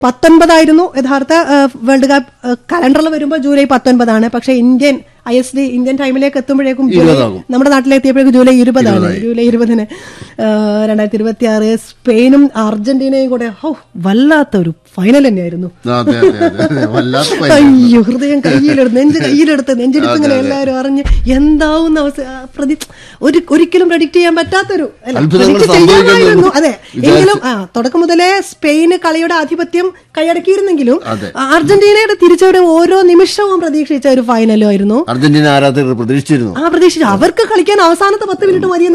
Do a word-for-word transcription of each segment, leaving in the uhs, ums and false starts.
പത്തൊൻപതായിരുന്നു യഥാർത്ഥ world cup കലണ്ടറിൽ വരുമ്പോൾ ജൂലൈ പത്തൊൻപതാണ്. പക്ഷെ Indian I S D Indian ടൈമിലേക്ക് എത്തുമ്പോഴേക്കും നമ്മുടെ നാട്ടിലെത്തിയപ്പോഴേക്കും ജൂലൈ ഇരുപതാണ്. ജൂലൈ ഇരുപതിന് രണ്ടായിരത്തി ഇരുപത്തി ആറ് സ്പെയിനും അർജന്റീനയും കൂടെ ഹോ വല്ലാത്തൊരു ഫൈനൽ തന്നെയായിരുന്നു. അയ്യോ, ഹൃദയം കയ്യിലെടുത്ത് നെഞ്ച് കയ്യിലെടുത്ത് നെഞ്ചെടുത്ത് ഇങ്ങനെ എല്ലാവരും അറിഞ്ഞ് എന്താവുന്ന അവസ്ഥ പ്രതി ഒരിക്കലും പ്രഡിക്ട് ചെയ്യാൻ പറ്റാത്തൊരു ചെയ്യാമായിരുന്നു. അതെ, എങ്കിലും ആ തുടക്കം മുതലേ സ്പെയിന് കളിയുടെ ആധിപത്യം കൈയടക്കിയിരുന്നെങ്കിലും അർജന്റീനയുടെ തിരിച്ചുവരവ് ഓരോ നിമിഷവും പ്രതീക്ഷിച്ച ഒരു ഫൈനലും ആയിരുന്നു. അർജന്റീന ആരാധകർ പ്രതീക്ഷിച്ചിരുന്നു. ആ പ്രതീക്ഷിച്ചു. അവർക്ക് കളിക്കാൻ അവസാനത്തെ പത്ത് മിനിറ്റ് മതിയെന്ന്.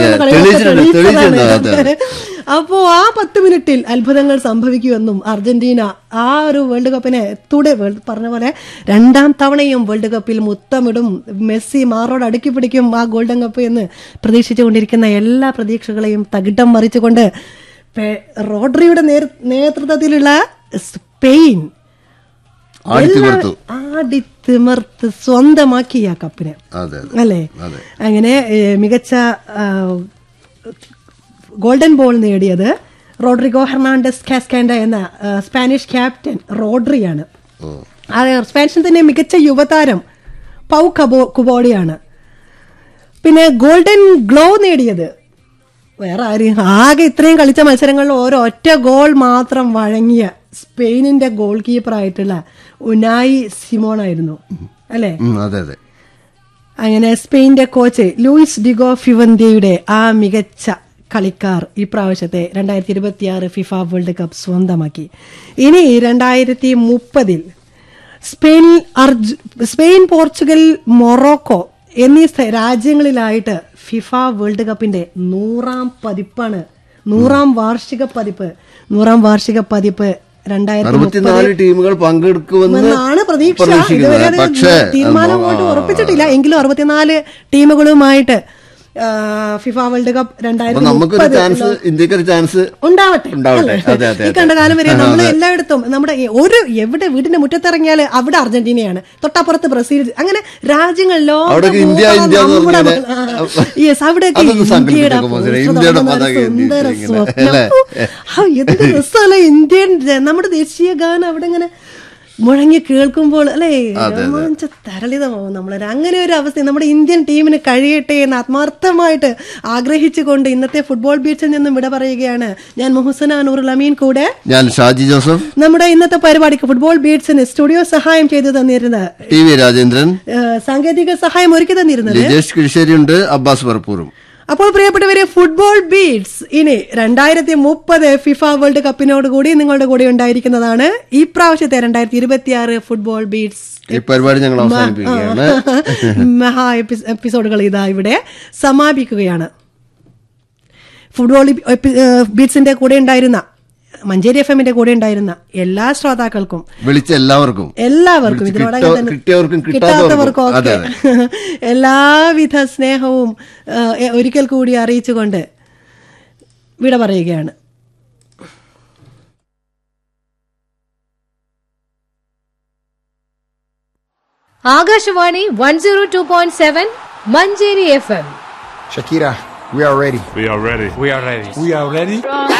അപ്പോ ആ പത്ത് മിനിറ്റിൽ അത്ഭുതങ്ങൾ സംഭവിക്കുമെന്നും അർജന്റീന ആ ഒരു വേൾഡ് കപ്പിനെ തുടരെ പറഞ്ഞ പോലെ രണ്ടാം തവണയും വേൾഡ് കപ്പിൽ മുത്തമിടും, മെസ്സി മാറോട് അടുക്കി പിടിക്കും ആ ഗോൾഡൻ കപ്പ് എന്ന് പ്രതീക്ഷിച്ചുകൊണ്ടിരിക്കുന്ന എല്ലാ പ്രതീക്ഷകളെയും തകിടം മറിച്ചുകൊണ്ട് റോഡ്രിയുടെ നേതൃത്വത്തിലുള്ള സ്പെയിൻ ആടിത്തിമർത്ത് സ്വന്തമാക്കി ആ കപ്പിനെ, അല്ലേ? അങ്ങനെ മികച്ച ഗോൾഡൻ ബോൾ നേടിയത് റോഡ്രിഗോ ഹെർണാണ്ടസ് കാസ്കാൻഡ എന്ന സ്പാനിഷ് ക്യാപ്റ്റൻ റോഡ്രിയാണ്. സ്പാനിഷിൽ തന്നെ മികച്ച യുവതാരം പൗ കബോ കുബോഡിയാണ്. പിന്നെ ഗോൾഡൻ ഗ്ലോ നേടിയത് വേറെ ആരും, ആകെ ഇത്രയും കളിച്ച മത്സരങ്ങളിൽ ഓരോ ഒറ്റ ഗോൾ മാത്രം വഴങ്ങിയ സ്പെയിനിന്റെ ഗോൾ കീപ്പർ ആയിട്ടുള്ള ഉനായി സിമോൺ ആയിരുന്നു, അല്ലെ? അങ്ങനെ സ്പെയിനിന്റെ കോച്ച് ലൂയിസ് ഡിഗോ ഫിവന്തിയുടെ ആ മികച്ച കളിക്കാർ ഇപ്രാവശ്യത്തെ രണ്ടായിരത്തി ഇരുപത്തി ആറ് ഫിഫ വേൾഡ് കപ്പ് സ്വന്തമാക്കി. ഇനി രണ്ടായിരത്തി മുപ്പതിൽ സ്പെയിൻ അർജ സ്പെയിൻ പോർച്ചുഗൽ മൊറോക്കോ എന്നീ രാജ്യങ്ങളിലായിട്ട് ഫിഫ വേൾഡ് കപ്പിന്റെ നൂറാം പതിപ്പാണ്, നൂറാം വാർഷിക പതിപ്പ് നൂറാം വാർഷിക പതിപ്പ് രണ്ടായിരത്തി ടീമുകൾ പങ്കെടുക്കുമെന്നാണ് പ്രതീക്ഷ. തീരുമാനം അങ്ങോട്ട് ഉറപ്പിച്ചിട്ടില്ല, എങ്കിലും അറുപത്തിനാല് ടീമുകളുമായിട്ട് ഫിഫ വേൾഡ് കപ്പ് രണ്ടായിരത്തി ഉണ്ടാവട്ടെ. ഈ കണ്ട കാലം വരെ നമ്മൾ എല്ലായിടത്തും നമ്മുടെ ഒരു എവിടെ വീടിന്റെ മുറ്റത്തിറങ്ങിയാൽ അവിടെ അർജന്റീനയാണ്, തൊട്ടപ്പുറത്ത് ബ്രസീൽ, അങ്ങനെ രാജ്യങ്ങളിലോ യെസ് അവിടെയൊക്കെ ഇന്ത്യയുടെ സുന്ദര സ്വപ്നം. എന്ത് രസമല്ലേ ഇന്ത്യൻ നമ്മുടെ ദേശീയ ഗാനം അവിടെ ഇങ്ങനെ മുഴങ്ങി കേൾക്കുമ്പോൾ, അല്ലേ? രോമാഞ്ച തരളിതമാവും നമ്മളൊരു അങ്ങനെ ഒരു അവസ്ഥ നമ്മുടെ ഇന്ത്യൻ ടീമിന് കഴിയട്ടെ എന്ന് ആത്മാർത്ഥമായിട്ട് ആഗ്രഹിച്ചുകൊണ്ട് ഇന്നത്തെ ഫുട്ബോൾ ബീച്ചിൽ നിന്നും വിട പറയുകയാണ്. ഞാൻ മുഹസന നൂറുൽ അമീൻ, കൂടെ ഞാൻ ഷാജി ജോസഫ്. നമ്മുടെ ഇന്നത്തെ പരിപാടിക്ക് ഫുട്ബോൾ ബീറ്റ്സിന് സ്റ്റുഡിയോ സഹായം ചെയ്തു തന്നിരുന്നത് ടി വി രാജേന്ദ്രൻ, സാങ്കേതിക സഹായം ഒരുക്കി തന്നിരുന്നത് അബ്ബാസ് പറപ്പൂരും. അപ്പോൾ പ്രിയപ്പെട്ടവരെ, ഫുട്ബോൾ ബീറ്റ്സ് ഇനി രണ്ടായിരത്തി മുപ്പത് ഫിഫ വേൾഡ് കപ്പിനോടുകൂടി നിങ്ങളുടെ കൂടെ ഉണ്ടായിരിക്കുന്നതാണ്. ഈ പ്രാവശ്യത്തെ രണ്ടായിരത്തി ഇരുപത്തി ആറ് ഫുട്ബോൾ ബീറ്റ്സ് ഈ പരിപാടി ഞങ്ങൾ അവസാനിപ്പിക്കുകയാണ്. മഹാ എപ്പിസോഡുകൾ ഇതാ ഇവിടെ സമാപിക്കുകയാണ്. ഫുട്ബോൾ ബീറ്റ്സിന്റെ കൂടെ ഉണ്ടായിരുന്ന, മഞ്ചേരി എഫ് എമ്മിന്റെ കൂടെ ഉണ്ടായിരുന്ന എല്ലാ ശ്രോതാക്കൾക്കും, വിളിച്ച എല്ലാവർക്കും എല്ലാവർക്കും ഇതിനോടകം കിട്ടാത്തവർക്കും ഒക്കെ എല്ലാവിധ സ്നേഹവും ഒരിക്കൽ കൂടി അറിയിച്ചുകൊണ്ട് വിട പറയുകയാണ്. Akashvani one oh two point seven Manjeri F M. Shakira, we are ready. We are ready. We are ready. We are ready.